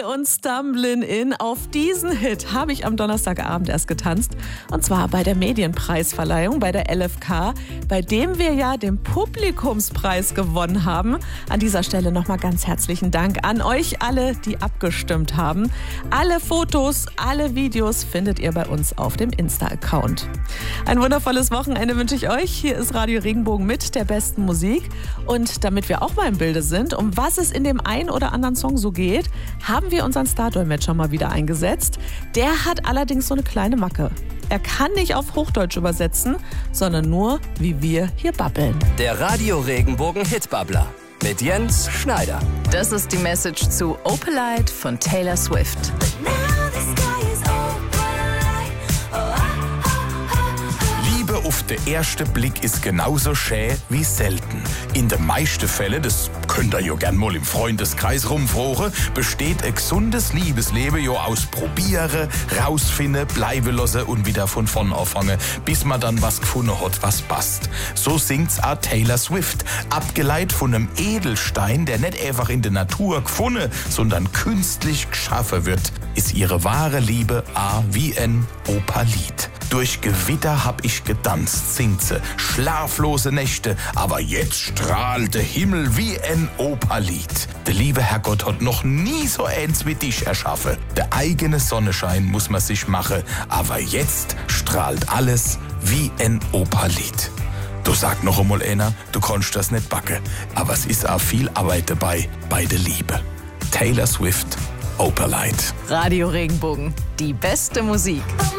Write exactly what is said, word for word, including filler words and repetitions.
und Stumblin' In. Auf diesen Hit habe ich am Donnerstagabend erst getanzt. Und zwar bei der Medienpreisverleihung, bei der L F K, bei dem wir ja den Publikumspreis gewonnen haben. An dieser Stelle nochmal ganz herzlichen Dank an euch alle, die abgestimmt haben. Alle Fotos, alle Videos findet ihr bei uns auf dem Insta-Account. Ein wundervolles Wochenende wünsche ich euch. Hier ist Radio Regenbogen mit der besten Musik. Und damit wir auch mal im Bilde sind, um was es in dem einen oder anderen Song so geht, haben wir unseren Stardolmetscher mal wieder eingesetzt. Der hat allerdings so eine kleine Macke. Er kann nicht auf Hochdeutsch übersetzen, sondern nur, wie wir hier babbeln. Der Radio Regenbogen Hitbabbler mit Jens Schneider. Das ist die Message zu Opalite von Taylor Swift. Liebe auf den ersten Blick ist genauso schön wie selten. In den meisten Fällen, das könnt ihr ja gern mal im Freundeskreis rumfragen, besteht ein gesundes Liebesleben ja aus Probieren, rausfinden, bleiben lassen und wieder von vorn anfangen, bis man dann was gefunden hat, was passt. So singt's auch Taylor Swift, abgeleitet von einem Edelstein, der nicht einfach in der Natur gefunden, sondern künstlich geschaffen wird, ist ihre wahre Liebe a wie ein Opalit. Durch Gewitter hab ich getanzt, singt sie, schlaflose Nächte, aber jetzt strahlt der Himmel wie ein Opalit. Der liebe Herrgott hat noch nie so eins wie dich erschaffen. Der eigene Sonnenschein muss man sich machen, aber jetzt strahlt alles wie ein Opalit. Du sag noch einmal einer, du kannst das nicht backen, aber es ist auch viel Arbeit dabei, bei der Liebe. Taylor Swift, Opalite. Radio Regenbogen, die beste Musik.